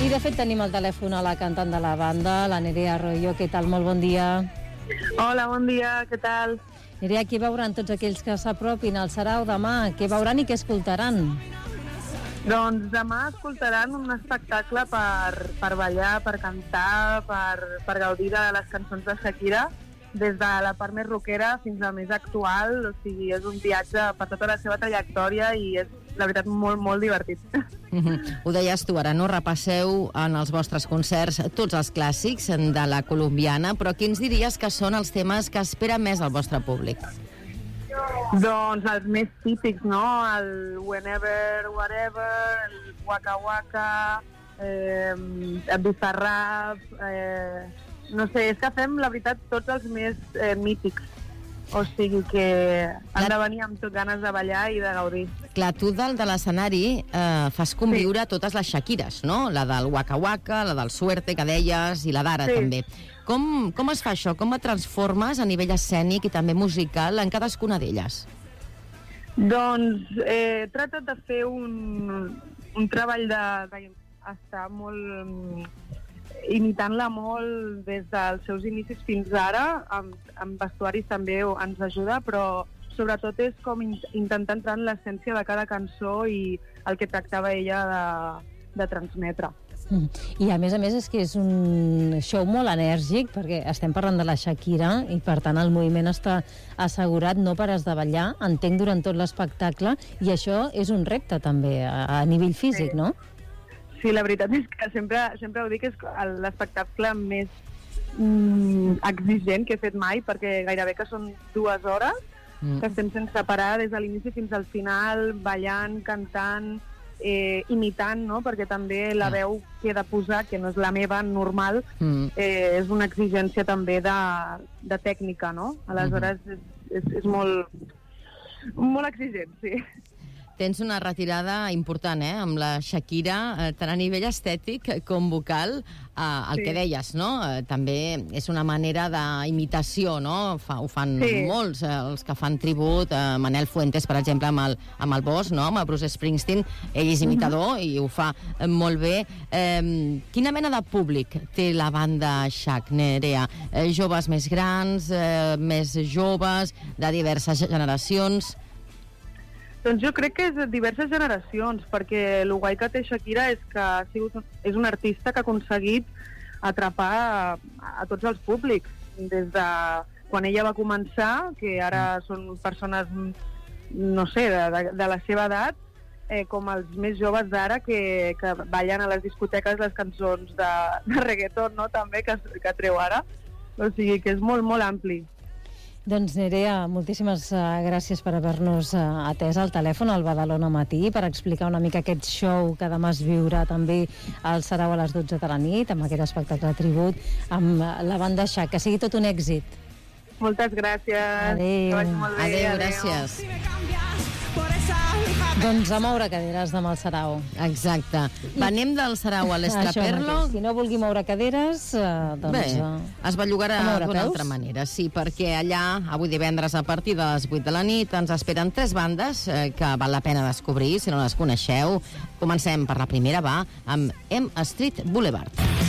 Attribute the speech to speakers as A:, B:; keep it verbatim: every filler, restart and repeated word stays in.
A: I de fet tenim al telèfon a la cantant de la banda, la Nerea Arroyo. Què tal? Molt bon dia.
B: Hola, bon dia, què tal?
A: Nerea, què veuran tots aquells que s'apropin al Sarau demà? Què veuran i què escoltaran?
B: Doncs demà escoltaran un espectacle per, per ballar, per cantar, per, per gaudir de les cançons de Shakira, des de la part més rockera fins a la més actual. O sigui, és un viatge per tota la seva trajectòria i és, la veritat, molt, molt divertit.
C: Mm-hmm. Ho deies tu, ara no repasseu en els vostres concerts tots els clàssics de la colombiana, però quins diries que són els temes que espera més el vostre públic?
B: Doncs els més típics, no? El Whenever, Whatever, el Waka Waka, eh, el Bizarrap, eh, no sé, és que fem, la veritat, tots els més eh, mítics. O sigui que han de venir amb tot ganes de ballar i de gaudir.
C: Clar, tu dalt de l'escenari eh, fas conviure sí. totes les Shakires, no? La del Waka Waka, la del Suerte, que deies, i la d'ara sí. també. Com, com es fa això? Com et transformes a nivell escènic i també musical en cadascuna d'elles?
B: Doncs eh, he tratat de fer un, un treball d'estar molt... imitant-la molt des dels seus inicis fins ara, amb, amb vestuaris també ens ajuda, però sobretot és com in, intentar entrar en l'essència de cada cançó i el que tractava ella de, de transmetre.
A: Mm. I a més a més és que és un show molt enèrgic, perquè estem parlant de la Shakira i per tant el moviment està assegurat, no pares de ballar, entenc, durant tot l'espectacle, i això és un repte també a, a nivell físic, sí. no?
B: Sí, la veritat és que sempre, sempre ho dic, és l'espectacle més mm, exigent que he fet mai, perquè gairebé que són dues hores mm. que estem sense parar des de l'inici fins al final, ballant, cantant, eh, imitant, no? Perquè també la veu que he de posar, que no és la meva normal, mm. eh, és una exigència també de, de tècnica, no? Aleshores mm -hmm. és, és, és molt, molt exigent, sí.
C: Tens una retirada important, eh?, amb la Shakira, eh, tant a nivell estètic com vocal. Eh, el sí. que deies, no?, eh, també és una manera d'imitació, no?, Fa, ho fan sí. molts, eh, els que fan tribut, eh, Manel Fuentes, per exemple, amb el, amb el Boss, no?, amb el Bruce Springsteen, ell és imitador mm-hmm. i ho fa eh, molt bé. Eh, quina mena de públic té la banda Shak, Nerea? Eh, joves més grans, eh, més joves, de diverses generacions?
B: Doncs jo crec que és de diverses generacions, perquè el guai que té Shakira és que ha sigut, és un artista que ha aconseguit atrapar a, a tots els públics. Des de quan ella va començar, que ara són persones, no sé, de, de, de la seva edat, eh, com els més joves d'ara que, que ballen a les discoteques les cançons de, de reggaeton, no?, també, que, que treu ara. O sigui que és molt, molt ampli.
A: Doncs Nerea, moltíssimes uh, gràcies per haver-nos uh, atès al telèfon al Badalona Matí, per explicar una mica aquest show que demà es viurà també al Sarau a les dotze de la nit, amb aquest espectacle de tribut, amb uh, la banda Shak. Que sigui tot un èxit.
B: Moltes gràcies.
A: Adéu.
B: Que vagi molt bé.
C: Adéu, adéu. Gràcies.
A: Doncs a moure caderes demà al Sarau.
C: Exacte. Venim del Sarau a l'Estraperlo.
A: Qui no vulgui moure caderes, eh, doncs...
C: Bé, es bellugarà d'una
A: peus?
C: altra manera, sí, perquè allà, avui divendres, a partir de les vuit de la nit, ens esperen tres bandes eh, que val la pena descobrir, si no les coneixeu. Comencem per la primera, va, amb M Street Boulevard.